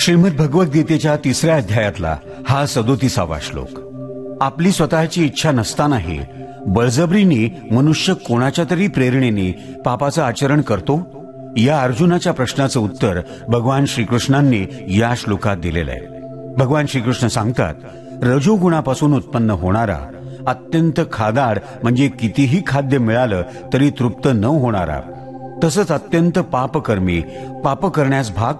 श्रीमद भगवद्गीतेच्या 3ऱ्या अध्यायातला हा 37वा श्लोक. आपली स्वतःची इच्छा नसतानाही बळजबरीने मनुष्य कोणाच्या तरी प्रेरणेने पापाचं आचरण करतो. या अर्जुनाच्या प्रश्नाचं उत्तर भगवान श्रीकृष्णांनी या श्लोकात दिलेलं आहे. भगवान श्रीकृष्ण सांगतात, रजोगुणापासून उत्पन्न होणारा अत्यंत खादाड म्हणजे कितीही खाद्य मिळालं तरी तृप्त न होणारा, तसंच अत्यंत पापकर्मी, पाप करण्यास भाग